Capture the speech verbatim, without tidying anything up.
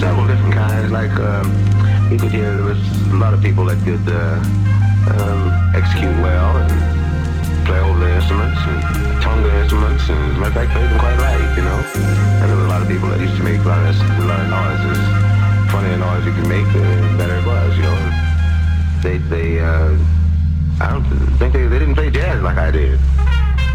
several different kinds. Like um, you could hear there was a lot of people that could uh, um, execute well and play over the instruments and tongue the instruments, and as a matter of fact, play them quite right, you know. And there were a lot of people that used to make a lot of, a lot of noises. Funnier noise you could make, the better it was, you know. They, they, uh, I don't think they, they didn't play jazz like I did.